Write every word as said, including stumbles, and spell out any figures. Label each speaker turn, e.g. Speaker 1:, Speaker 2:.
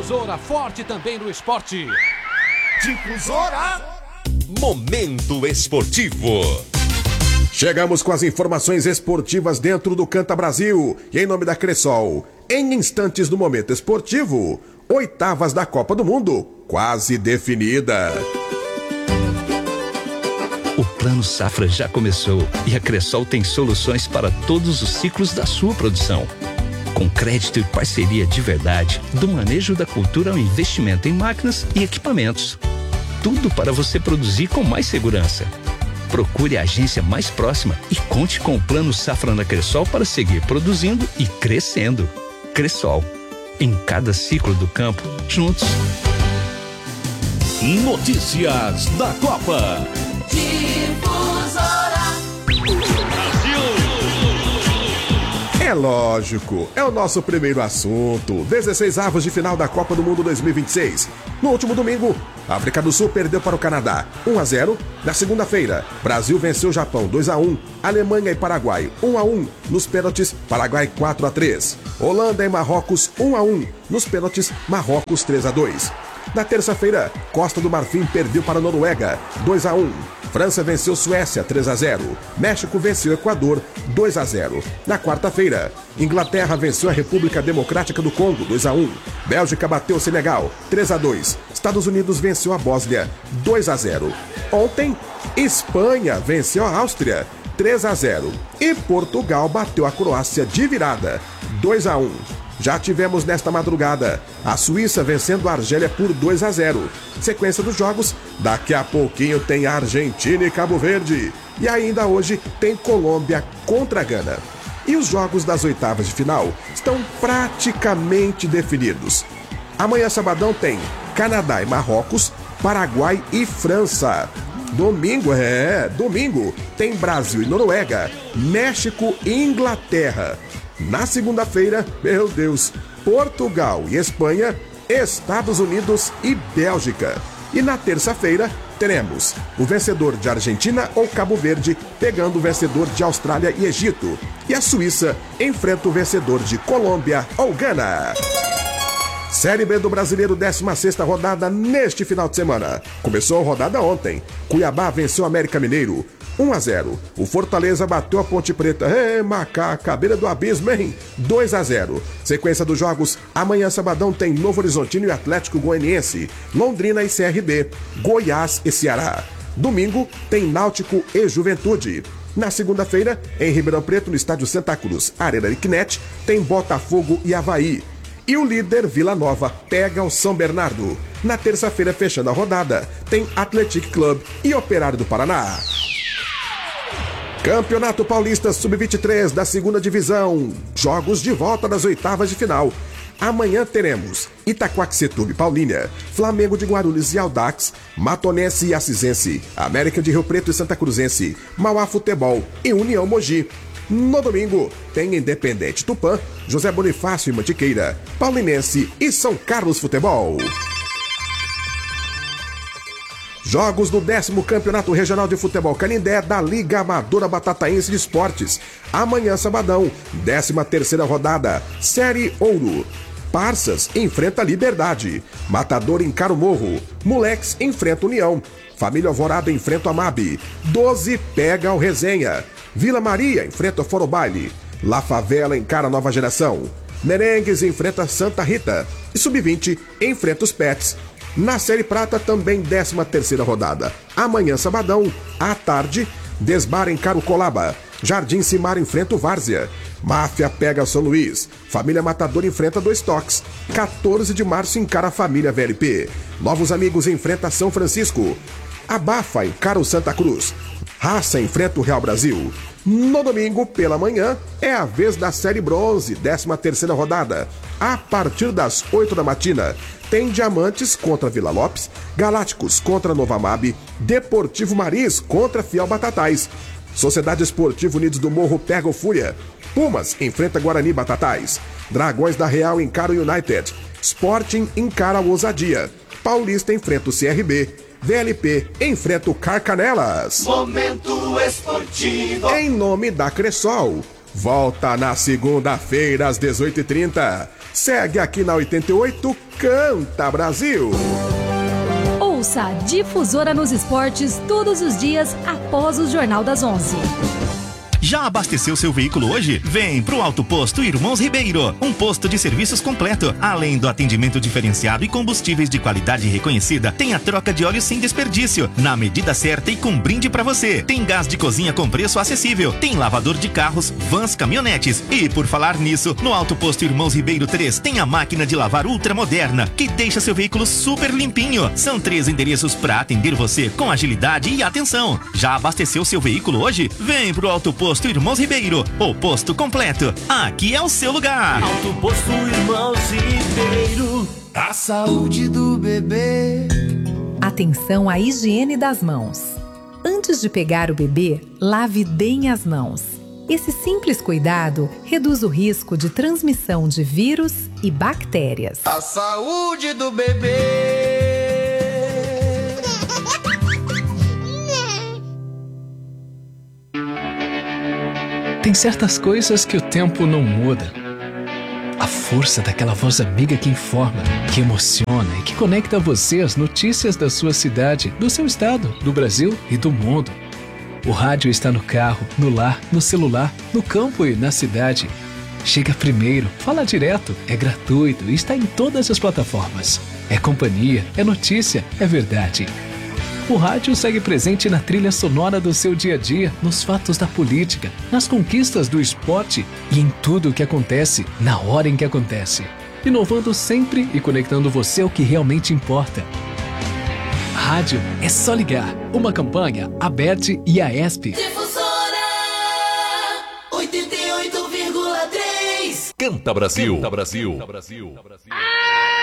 Speaker 1: Difusora, forte também no esporte.
Speaker 2: Difusora!
Speaker 3: Momento esportivo.
Speaker 4: Chegamos com as informações esportivas dentro do Canta Brasil. E em nome da Cressol, em instantes do Momento Esportivo, oitavas da Copa do Mundo, quase definida.
Speaker 5: O Plano Safra já começou e a Cressol tem soluções para todos os ciclos da sua produção. Com crédito e parceria de verdade, do manejo da cultura ao investimento em máquinas e equipamentos. Tudo para você produzir com mais segurança. Procure a agência mais próxima e conte com o Plano Safra na Cressol para seguir produzindo e crescendo. Cressol, em cada ciclo do campo, juntos.
Speaker 2: Notícias da Copa.
Speaker 6: Difusora.
Speaker 4: É lógico, é o nosso primeiro assunto. dezesseis avos de final da Copa do Mundo dois mil e vinte e seis. No último domingo, a África do Sul perdeu para o Canadá um a zero. Na segunda-feira, Brasil venceu o Japão dois a um. Alemanha e Paraguai um a um. Nos pênaltis, Paraguai quatro a três. Holanda e Marrocos um a um. Nos pênaltis, Marrocos três a dois. Na terça-feira, Costa do Marfim perdeu para a Noruega dois a um. França venceu Suécia três a zero. México venceu Equador dois a zero. Na quarta-feira, Inglaterra venceu a República Democrática do Congo dois a um. Bélgica bateu o Senegal três a dois. Estados Unidos venceu a Bósnia dois a zero. Ontem, Espanha venceu a Áustria três a zero. E Portugal bateu a Croácia de virada dois a um. Já tivemos nesta madrugada a Suíça vencendo a Argélia por dois a zero. Sequência dos jogos, daqui a pouquinho tem Argentina e Cabo Verde. E ainda hoje tem Colômbia contra a Gana. E os jogos das oitavas de final estão praticamente definidos. Amanhã, sabadão, tem Canadá e Marrocos, Paraguai e França. Domingo, é, domingo, tem Brasil e Noruega, México e Inglaterra. Na segunda-feira, meu Deus, Portugal e Espanha, Estados Unidos e Bélgica. E na terça-feira, teremos o vencedor de Argentina ou Cabo Verde pegando o vencedor de Austrália e Egito. E a Suíça enfrenta o vencedor de Colômbia ou Gana. Série B do Brasileiro, décima sexta rodada neste final de semana. Começou a rodada ontem. Cuiabá venceu o América Mineiro um a zero. O Fortaleza bateu a Ponte Preta. Ê, macaca, beira do abismo, hein? dois a zero. Sequência dos jogos, amanhã sabadão tem Novo Horizontino e Atlético Goianiense, Londrina e C R B, Goiás e Ceará. Domingo tem Náutico e Juventude. Na segunda-feira, em Ribeirão Preto, no estádio Santa Cruz, Arena Iquinete, tem Botafogo e Avaí. E o líder Vila Nova pega o São Bernardo. Na terça-feira, fechando a rodada, tem Athletic Club e Operário do Paraná. Campeonato Paulista sub vinte e três da segunda divisão. Jogos de volta das oitavas de final. Amanhã teremos Itaquaquecetuba e Paulínia, Flamengo de Guarulhos e Audax, Matonense e Acisense, América de Rio Preto e Santa Cruzense, Mauá Futebol e União Mogi. No domingo, tem Independente Tupã, José Bonifácio e Mantiqueira, Paulinense e São Carlos Futebol. Jogos do décimo Campeonato Regional de Futebol Canindé da Liga Amadora Batataense de Esportes. Amanhã, sabadão, décima terceira rodada, Série Ouro. Parças enfrenta Liberdade. Matador encara o Morro. Moleques enfrenta União. Família Alvorada enfrenta o Amabe. doze pega o Resenha. Vila Maria enfrenta o Foro Baile. La Favela encara a Nova Geração. Merengues enfrenta Santa Rita. E sub vinte enfrenta os Pets. Na Série Prata, também décima terceira rodada. Amanhã, sabadão, à tarde, Desbar encara o Colaba. Jardim Cimar enfrenta o Várzea. Máfia pega São Luís. Família Matador enfrenta Dois Toques. quatorze de março encara a família V L P. Novos Amigos enfrenta São Francisco. Abafa encara o Santa Cruz. Raça enfrenta o Real Brasil. No domingo, pela manhã, é a vez da Série Bronze, décima terceira rodada. A partir das oito da matina, tem Diamantes contra Vila Lopes, Galácticos contra Nova Mabe, Deportivo Maris contra Fiel Batatais. Sociedade Esportiva Unidos do Morro pega o Fúria. Pumas enfrenta Guarani Batatais. Dragões da Real encara o United. Sporting encara o Ousadia. Paulista enfrenta o C R B. V L P enfrenta o Carcanelas.
Speaker 6: Momento Esportivo.
Speaker 4: Em nome da Cressol. Volta na segunda-feira às dezoito e trinta. Segue aqui na oitenta e oito, Canta Brasil.
Speaker 7: Ouça a Difusora nos esportes todos os dias após o Jornal das onze.
Speaker 8: Já abasteceu seu veículo hoje? Vem pro Auto Posto Irmãos Ribeiro, um posto de serviços completo. Além do atendimento diferenciado e combustíveis de qualidade reconhecida, tem a troca de óleo sem desperdício, na medida certa e com brinde pra você. Tem gás de cozinha com preço acessível, tem lavador de carros, vans, caminhonetes. E por falar nisso, no Auto Posto Irmãos Ribeiro três tem a máquina de lavar ultramoderna, que deixa seu veículo super limpinho. São três endereços pra atender você com agilidade e atenção. Já abasteceu seu veículo hoje? Vem pro Auto Posto Posto Irmãos Ribeiro, o posto completo. Aqui é o seu lugar.
Speaker 6: Auto Posto Irmãos Ribeiro, a saúde do bebê.
Speaker 9: Atenção à higiene das mãos. Antes de pegar o bebê, lave bem as mãos. Esse simples cuidado reduz o risco de transmissão de vírus e bactérias.
Speaker 6: A saúde do bebê.
Speaker 10: Tem certas coisas que o tempo não muda. A força daquela voz amiga que informa, que emociona e que conecta você às notícias da sua cidade, do seu estado, do Brasil e do mundo. O rádio está no carro, no lar, no celular, no campo e na cidade. Chega primeiro, fala direto, é gratuito e está em todas as plataformas. É companhia, é notícia, é verdade. O rádio segue presente na trilha sonora do seu dia a dia, nos fatos da política, nas conquistas do esporte e em tudo o que acontece, na hora em que acontece. Inovando sempre e conectando você ao que realmente importa. Rádio é só ligar. Uma campanha, Aberte e a ESP.
Speaker 6: Difusora oitenta e oito vírgula três.
Speaker 3: Canta Brasil. Canta Brasil. Canta Brasil.